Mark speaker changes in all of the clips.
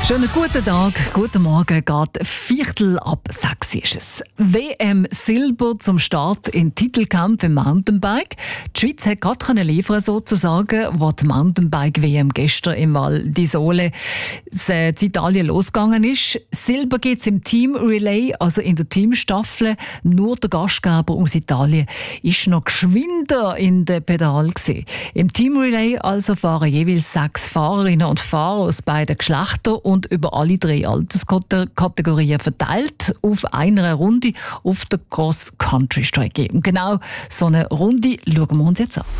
Speaker 1: Schönen guten Tag, guten Morgen, geht Viertel ab 6 ist es. WM Silber zum Start in Titelkampf im Mountainbike. Die Schweiz hat gerade liefern sozusagen, wo die Mountainbike-WM gestern im Val di Sole in Italien losgegangen ist. Silber gibt es im Team Relay, also in der Teamstaffel. Nur der Gastgeber aus Italien ist noch geschwinder in den Pedal gewesen. Im Team Relay also fahren jeweils 6 Fahrerinnen und Fahrer aus beiden Geschlechtern und über alle 3 Alterskategorien verteilt auf einer Runde auf der Cross-Country-Strecke. Und genau so eine Runde schauen wir uns jetzt an.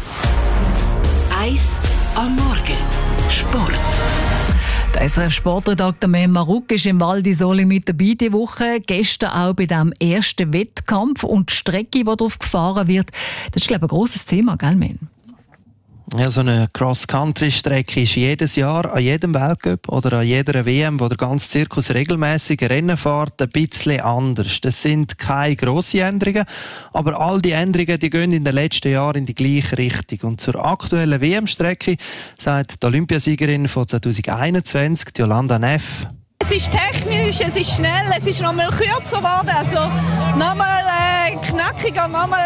Speaker 2: 1 am Morgen. Sport.
Speaker 1: Der SRF-Sportredakteur Mem Maruk ist im Val di Sole mit dabei diese Woche. Gestern auch bei diesem ersten Wettkampf. Und die Strecke, die darauf gefahren wird, das ist, glaube ich, ein grosses Thema, gell, Mem?
Speaker 3: Ja, so eine Cross-Country-Strecke ist jedes Jahr an jedem Weltcup oder an jeder WM, wo der ganze Zirkus regelmäßig Rennen fährt, ein bisschen anders. Das sind keine grossen Änderungen, aber all die Änderungen die gehen in den letzten Jahren in die gleiche Richtung. Und zur aktuellen WM-Strecke sagt die Olympiasiegerin von 2021, Jolanda Neff:
Speaker 4: Es ist technisch, es ist schnell, es ist nochmal kürzer geworden, also nochmal knackiger, nochmal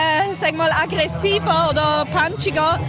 Speaker 4: aggressiver oder punchiger.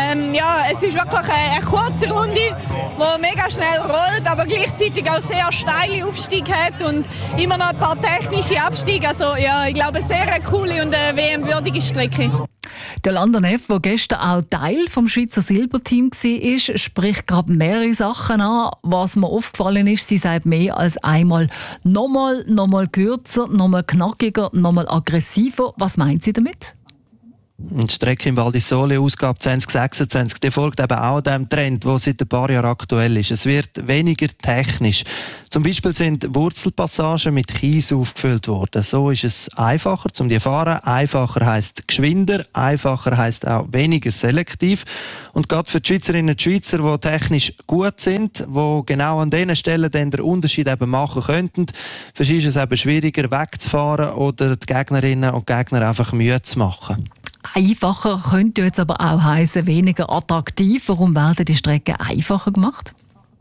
Speaker 4: Es ist wirklich eine kurze Runde, die mega schnell rollt, aber gleichzeitig auch sehr steile Aufstiege hat und immer noch ein paar technische Abstiege. Also ja, ich glaube, eine sehr coole und WM-würdige Strecke.
Speaker 1: Jolanda Neff, die gestern auch Teil vom Schweizer Silberteam war, spricht gerade mehrere Sachen an. Was mir aufgefallen ist, sie sagt mehr als einmal nochmal kürzer, nochmal knackiger, nochmal aggressiver. Was meint sie damit?
Speaker 3: Die Strecke im Val di Sole, Ausgabe 2026, die folgt eben auch dem Trend, der seit ein paar Jahren aktuell ist. Es wird weniger technisch. Zum Beispiel sind Wurzelpassagen mit Kies aufgefüllt worden. So ist es einfacher zum die fahren. Einfacher heisst geschwinder, einfacher heisst auch weniger selektiv. Und gerade für die Schweizerinnen und Schweizer, die technisch gut sind, die genau an den Stellen dann den Unterschied eben machen könnten, für sie ist es eben schwieriger wegzufahren oder die Gegnerinnen und Gegner einfach Mühe zu machen.
Speaker 1: Einfacher könnte jetzt aber auch heißen weniger attraktiv. Warum werden die Strecken einfacher gemacht?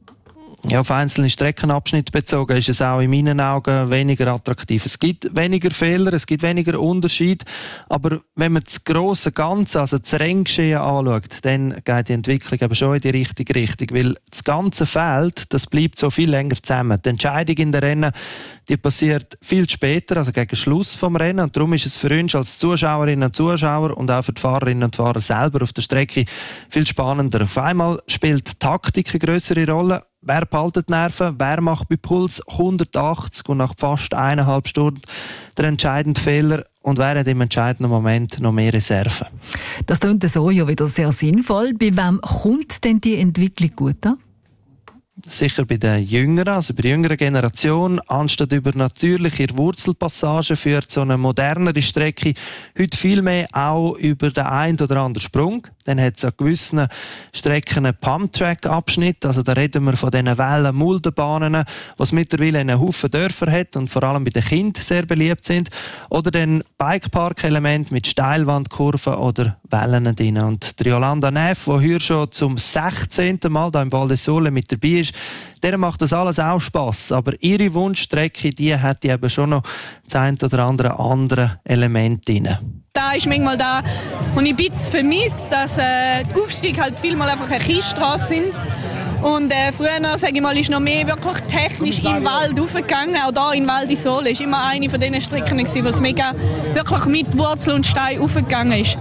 Speaker 3: Ja, auf einzelne Streckenabschnitte bezogen ist es auch in meinen Augen weniger attraktiv. Es gibt weniger Fehler, es gibt weniger Unterschied, aber wenn man das grosse Ganze, also das Renngeschehen anschaut, dann geht die Entwicklung eben schon in die richtige Richtung, weil das ganze Feld, das bleibt so viel länger zusammen. Die Entscheidung in den Rennen, die passiert viel später, also gegen Schluss vom Rennen, und darum ist es für uns als Zuschauerinnen und Zuschauer und auch für die Fahrerinnen und Fahrer selber auf der Strecke viel spannender. Auf einmal spielt die Taktik eine grössere Rolle. Wer behaltet die Nerven? Wer macht bei Puls 180 und nach fast 1,5 Stunden den entscheidenden Fehler? Und wer hat im entscheidenden Moment noch mehr Reserven?
Speaker 1: Das klingt so ja wieder sehr sinnvoll. Bei wem kommt denn die Entwicklung gut an?
Speaker 3: Sicher bei den Jüngeren, also bei der jüngeren Generation, anstatt über natürliche Wurzelpassagen führt so eine modernere Strecke heute viel mehr auch über den einen oder anderen Sprung. Dann hat es an gewissen Strecken einen Pump-Track-Abschnitt, also da reden wir von diesen Wellen-Muldenbahnen, was mittlerweile einen Haufen Dörfer hat und vor allem bei den Kindern sehr beliebt sind. Oder dann Bikepark-Element mit Steilwandkurven oder Wellen drin. Und die Jolanda Neff, die hier schon zum 16. Mal hier im Val di Sole mit dabei ist, der macht das alles auch Spass. Aber ihre Wunschstrecke, die hat eben schon noch das ein oder andere Element drin.
Speaker 4: Da ist manchmal da, wo ich ein bisschen vermisse, dass die Aufstiege halt vielmal einfach eine Kiesstrasse sind. Und früher, sage ich mal, ist noch mehr wirklich technisch im Wald raufgegangen. Auch hier in Val di Sole ist immer eine von diesen Strecken, wo es mega wirklich mit Wurzel und Stein raufgegangen ist.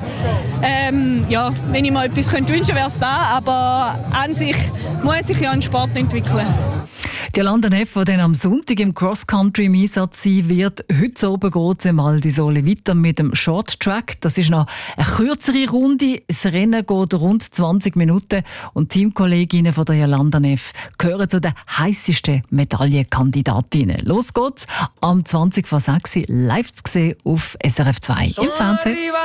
Speaker 4: Wenn ich mal etwas wünschen könnte, wäre es da. Aber an sich muss sich ja ein Sport entwickeln.
Speaker 1: Die Jolanda Neff, die dann am Sonntag im Cross-Country im Einsatz sein wird. Heute oben geht es im Val di Sole weiter mit dem Short Track. Das ist noch eine kürzere Runde. Das Rennen geht rund 20 Minuten. Und Teamkolleginnen von der Jolanda Neff gehören zu den heissesten Medaillenkandidatinnen. Los geht's am 20 vor 6 live zu sehen auf SRF 2 im Fernsehen.